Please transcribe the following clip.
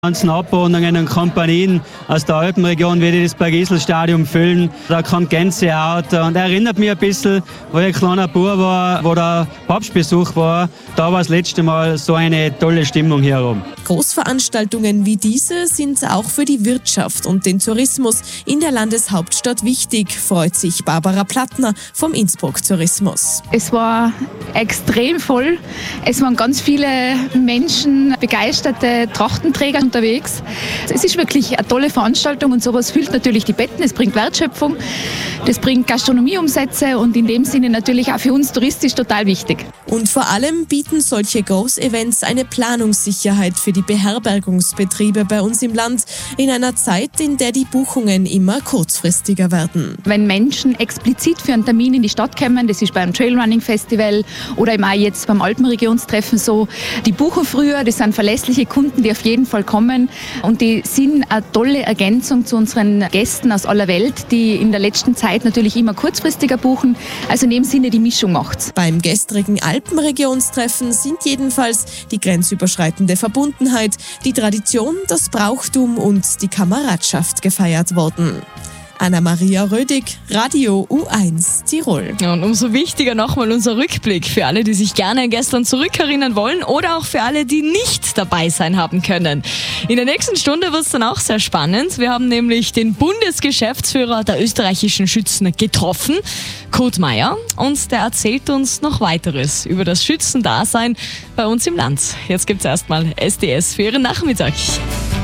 ganzen Abwohnungen und Kompanien aus der Alpenregion, wie die das Bergisel-Stadion füllen. Da kommt Gänsehaut und erinnert mich ein bisschen, wo ich ein kleiner Bub war, wo der Papstbesuch war. Da war das letzte Mal so eine tolle Stimmung hier oben. Großveranstaltungen wie diese sind auch für die Wirtschaft und den Tourismus in der Landeshauptstadt wichtig, freut sich Barbara Plattner vom Innsbruck Tourismus. Es war extrem voll. Es waren ganz viele Menschen, begeisterte Trachtenträger unterwegs. Es ist wirklich eine tolle Veranstaltung und sowas füllt natürlich die Betten, es bringt Wertschöpfung, das bringt Gastronomieumsätze und in dem Sinne natürlich auch für uns touristisch total wichtig. Und vor allem bieten solche Großevents eine Planungssicherheit für die Beherbergungsbetriebe bei uns im Land in einer Zeit, in der die Buchungen immer kurzfristiger werden. Wenn Menschen explizit für einen Termin in die Stadt kommen, das ist beim Trailrunning-Festival oder eben auch jetzt beim Alpenregionstreffen so, die buchen früher, das sind verlässliche Kunden, die auf jeden Fall kommen und die sind eine tolle Ergänzung zu unseren Gästen aus aller Welt, die in der letzten Zeit natürlich immer kurzfristiger buchen, also in dem Sinne die Mischung macht's. Beim gestrigen Alpenregionstreffen sind jedenfalls die grenzüberschreitende Verbundenheit, die Tradition, das Brauchtum und die Kameradschaft gefeiert worden. Anna-Maria Rödig, Radio U1 Tirol. Und umso wichtiger nochmal unser Rückblick für alle, die sich gerne an gestern zurückerinnern wollen oder auch für alle, die nicht dabei sein haben können. In der nächsten Stunde wird es dann auch sehr spannend. Wir haben nämlich den Bundesgeschäftsführer der österreichischen Schützen getroffen, Kurt Meyer, und der erzählt uns noch weiteres über das Schützendasein bei uns im Land. Jetzt gibt es erstmal SDS für Ihren Nachmittag.